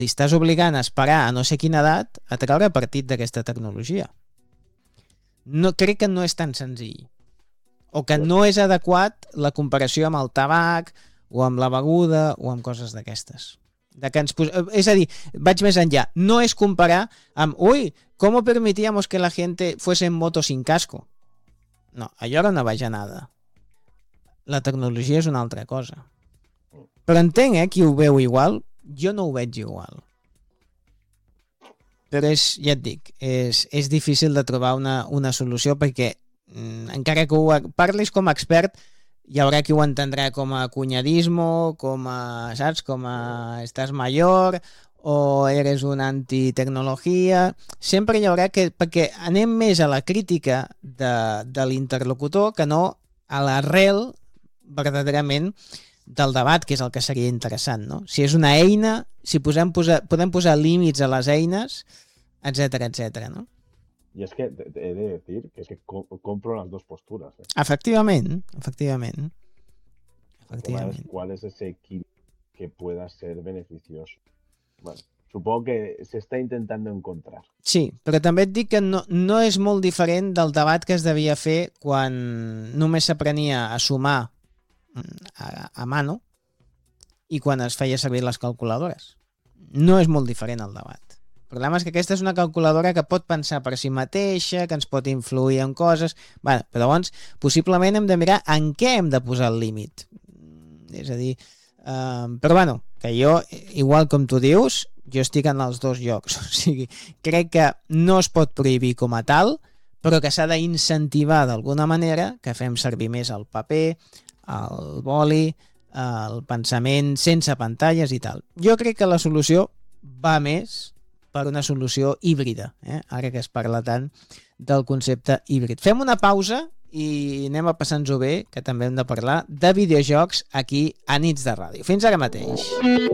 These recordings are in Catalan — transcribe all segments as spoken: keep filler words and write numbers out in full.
i estàs obligant a esperar a no sé quina edat a treure partit d'aquesta tecnologia. No, crec que no és tan senzill. O que no és adequat la comparació amb el tabac o amb la beguda o amb coses d'aquestes. De que ens pos... És a dir, vaig més enllà. No és comparar amb, ui, ¿cómo permitíamos que la gente fuese en moto sin casco? No, allò era una bajanada. La tecnologia és una altra cosa. Però entenc, eh, qui ho veu igual, jo no ho veig igual. Però és, ja et dic, és, és difícil de trobar una, una solució perquè mm, encara que ho parlis com a expert, hi haurà qui ho entendrà com a cunyadismo, com a, saps, com a estàs major o eres una antitecnologia. Sempre hi haurà que... perquè anem més a la crítica de, de l'interlocutor que no a l'arrel verdaderament del debat, que és el que seria interessant, no? Si és una eina, si posem, posar, podem posar límits a les eines, etcètera, etcètera, no? Y es que he de decir que es que compro las dos posturas. ¿eh? Efectivament, efectivament. efectivament. ¿Cuál, ¿Cuál es ese equilibrio que pueda ser beneficioso? Bueno, supongo que se está intentando encontrar. Sí, però també et dic que no, no és molt diferent del debat que es devia fer quan només s'aprenia a sumar a, a mano i quan es feia servir les calculadores. No és molt diferent el debat. El problema és que aquesta és una calculadora que pot pensar per si mateixa, que ens pot influir en coses... Bueno, però llavors, possiblement hem de mirar en què hem de posar el límit. És a dir... Uh, però bueno, que jo, igual com tu dius, jo estic en els dos llocs. O sigui, crec que no es pot prohibir com a tal, però que s'ha d'incentivar d'alguna manera que fem servir més el paper, el boli, el pensament sense pantalles i tal. Jo crec que la solució va més per una solució híbrida, eh? Ara que es parla tant del concepte híbrid. Fem una pausa i anem a passar-nos-ho bé, que també hem de parlar de videojocs aquí a Nits de Ràdio. Fins ara mateix.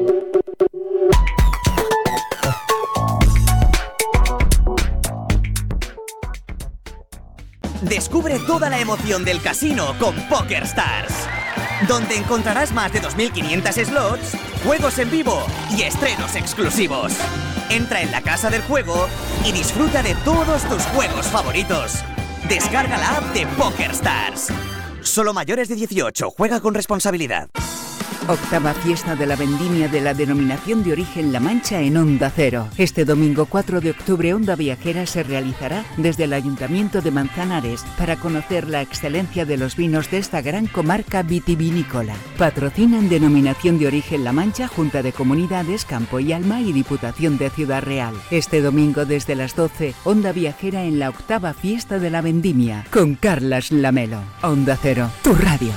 Descubre toda la emoción del casino con PokerStars, donde encontrarás más de dos mil quinientos slots, juegos en vivo y estrenos exclusivos. Entra en la casa del juego y disfruta de todos tus juegos favoritos. Descarga la app de PokerStars. Solo mayores de dieciocho. Juega con responsabilidad. Octava fiesta de la vendimia de la denominación de origen La Mancha en Onda Cero. Este domingo cuatro de octubre Onda Viajera se realizará desde el Ayuntamiento de Manzanares para conocer la excelencia de los vinos de esta gran comarca vitivinícola. Patrocinan Denominación de Origen La Mancha, Junta de Comunidades, Campo y Alma y Diputación de Ciudad Real. Este domingo desde las doce, Onda Viajera en la octava fiesta de la vendimia con Carlas Lamelo. Onda Cero, tu radio.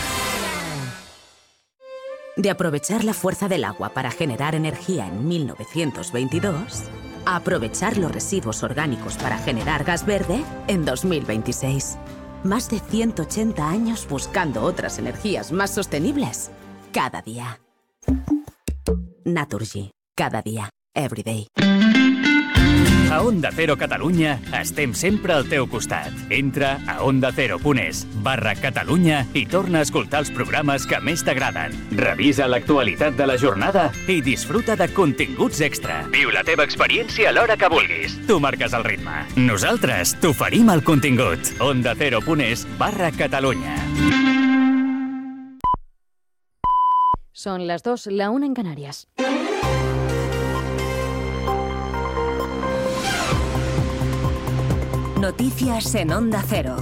De aprovechar la fuerza del agua para generar energía en mil novecientos veintidós, a aprovechar los residuos orgánicos para generar gas verde en dos mil veintiséis. Más de ciento ochenta años buscando otras energías más sostenibles cada día. Naturgy. Cada dia. Every day. A Onda Cero Catalunya estem sempre al teu costat. Entra a ondacero.es barra Catalunya i torna a escoltar els programes que més t'agraden. Revisa l'actualitat de la jornada i disfruta de continguts extra. Viu la teva experiència a l'hora que vulguis. Tu marques el ritme. Nosaltres t'oferim el contingut. ondacero.es barra Catalunya. Son las dos, la una en Canarias. Noticias en Onda Cero.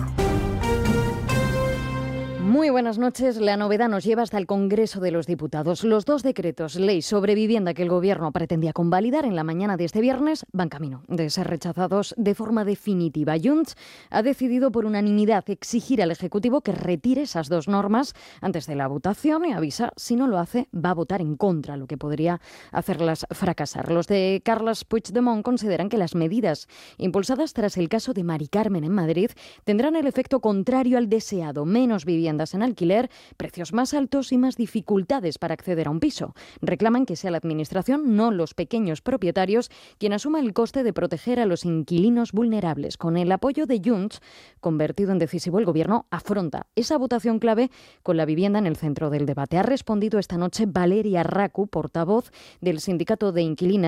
Muy buenas noches. La novedad nos lleva hasta el Congreso de los Diputados. Los dos decretos ley sobre vivienda que el Gobierno pretendía convalidar en la mañana de este viernes van camino de ser rechazados de forma definitiva. Junts ha decidido por unanimidad exigir al Ejecutivo que retire esas dos normas antes de la votación y avisa, si no lo hace, va a votar en contra, lo que podría hacerlas fracasar. Los de Carles Puigdemont consideran que las medidas impulsadas tras el caso de Mari Carmen en Madrid tendrán el efecto contrario al deseado, menos viviendas viviendas en alquiler, precios más altos y más dificultades para acceder a un piso. Reclaman que sea la Administración, no los pequeños propietarios, quien asuma el coste de proteger a los inquilinos vulnerables. Con el apoyo de Junts, convertido en decisivo, el Gobierno afronta esa votación clave con la vivienda en el centro del debate. Ha respondido esta noche Valeria Racu, portavoz del Sindicato de Inquilinas